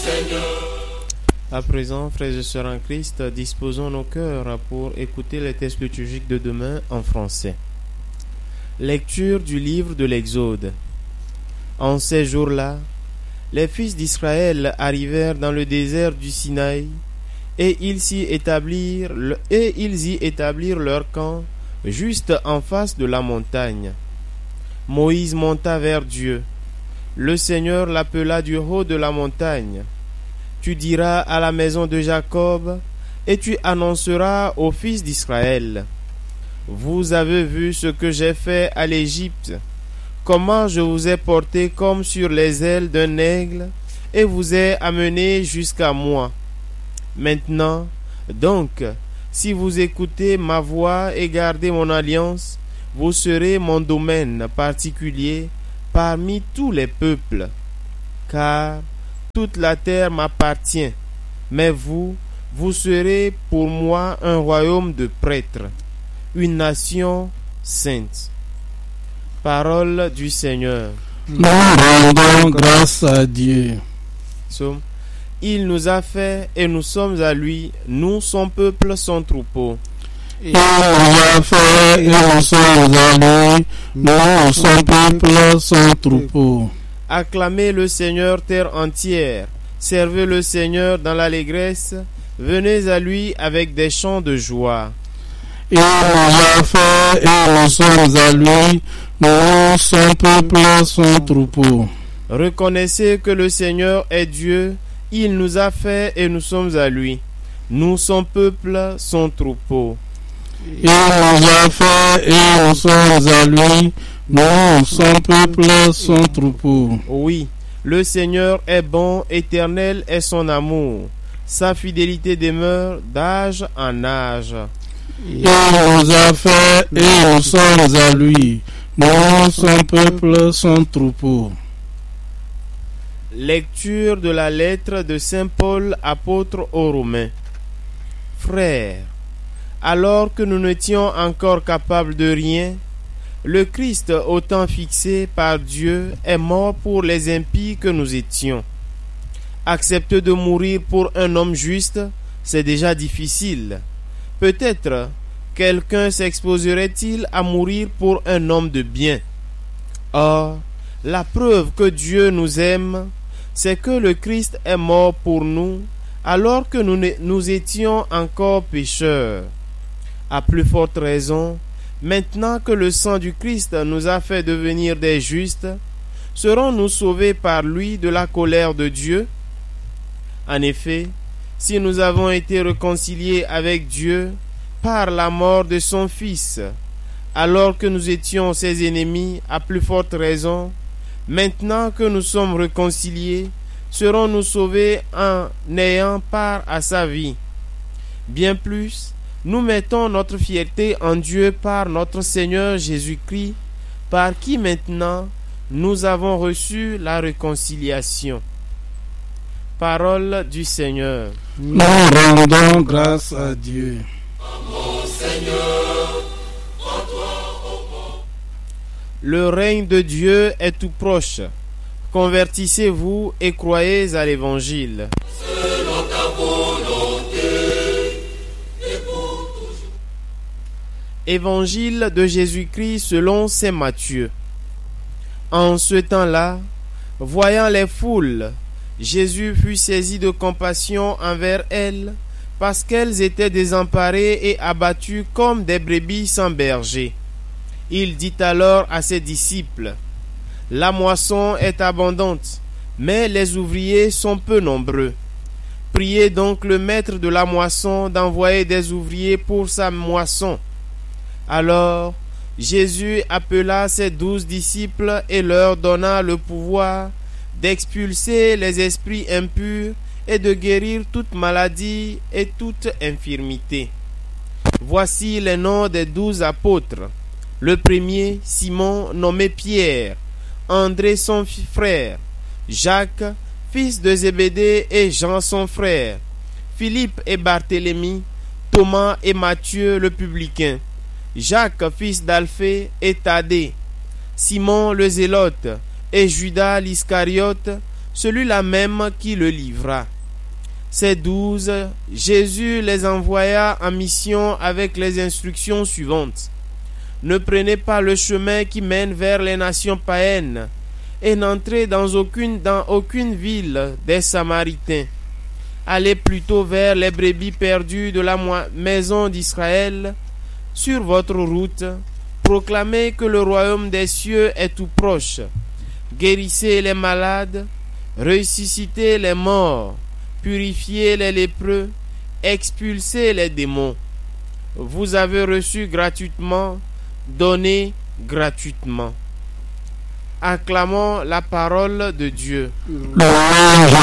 À présent, frères et sœurs en Christ, disposons nos cœurs pour écouter les textes liturgiques de demain en français. Lecture du livre de l'Exode. En ces jours-là, les fils d'Israël arrivèrent dans le désert du Sinaï, et ils y établirent leur camp juste en face de la montagne. Moïse monta vers Dieu. Le Seigneur l'appela du haut de la montagne. Tu diras à la maison de Jacob, et tu annonceras aux fils d'Israël: Vous avez vu ce que j'ai fait à l'Égypte, comment je vous ai porté comme sur les ailes d'un aigle, et vous ai amené jusqu'à moi. Maintenant, donc, si vous écoutez ma voix et gardez mon alliance, vous serez mon domaine particulier parmi tous les peuples, car toute la terre m'appartient, mais vous serez pour moi un royaume de prêtres, une nation sainte. Parole du Seigneur. Nous rendons grâce à Dieu. Il nous a fait et nous sommes à lui, nous son peuple, son troupeau. Il nous a fait et nous sommes à lui, nous son peuple, son troupeau. Acclamez le Seigneur terre entière, servez le Seigneur dans l'allégresse, venez à lui avec des chants de joie. Il nous a fait et nous sommes à lui, nous son peuple, son troupeau. Reconnaissez que le Seigneur est Dieu, il nous a fait et nous sommes à lui, nous son peuple, son troupeau. Il nous a fait et nous sommes à lui, nous son peuple, son troupeau. Oui, le Seigneur est bon, éternel est son amour, sa fidélité demeure d'âge en âge. Il nous a fait et nous sommes à lui, nous son peuple, son troupeau. Lecture de la lettre de Saint Paul, apôtre aux Romains. Frères, alors que nous n'étions encore capables de rien, le Christ, au temps fixé par Dieu, est mort pour les impies que nous étions. Accepter de mourir pour un homme juste, c'est déjà difficile. Peut-être quelqu'un s'exposerait-il à mourir pour un homme de bien. Or, la preuve que Dieu nous aime, c'est que le Christ est mort pour nous, alors que nous étions encore pécheurs. À plus forte raison, maintenant que le sang du Christ nous a fait devenir des justes, serons-nous sauvés par lui de la colère de Dieu? En effet, si nous avons été réconciliés avec Dieu par la mort de son Fils, alors que nous étions ses ennemis, à plus forte raison, maintenant que nous sommes réconciliés, serons-nous sauvés en ayant part à sa vie. Bien plus, nous mettons notre fierté en Dieu par notre Seigneur Jésus-Christ, par qui maintenant nous avons reçu la réconciliation. Parole du Seigneur. Nous rendons grâce à Dieu. Le règne de Dieu est tout proche. Convertissez-vous et croyez à l'Évangile. Selon ta volonté, et pour toujours. Évangile de Jésus-Christ selon saint Matthieu. En ce temps-là, voyant les foules, Jésus fut saisi de compassion envers elles, parce qu'elles étaient désemparées et abattues comme des brebis sans berger. Il dit alors à ses disciples: La moisson est abondante, mais les ouvriers sont peu nombreux. Priez donc le maître de la moisson d'envoyer des ouvriers pour sa moisson. Alors Jésus appela ses 12 disciples et leur donna le pouvoir d'expulser les esprits impurs et de guérir toute maladie et toute infirmité. Voici les noms des 12 apôtres. Le premier, Simon, nommé Pierre, André son frère, Jacques, fils de Zébédée, et Jean son frère, Philippe et Barthélemy, Thomas et Matthieu le publicain, Jacques, fils d'Alphée, et Thaddée, Simon le Zélote, et Judas l'Iscariote, celui-là même qui le livra. Ces 12, Jésus les envoya en mission avec les instructions suivantes. Ne prenez pas le chemin qui mène vers les nations païennes et n'entrez dans aucune ville des Samaritains. Allez plutôt vers les brebis perdues de la maison d'Israël. Sur votre route, proclamez que le royaume des cieux est tout proche. Guérissez les malades, ressuscitez les morts, purifiez les lépreux, expulsez les démons. Vous avez reçu gratuitement, donnez gratuitement. Acclamons la parole de Dieu.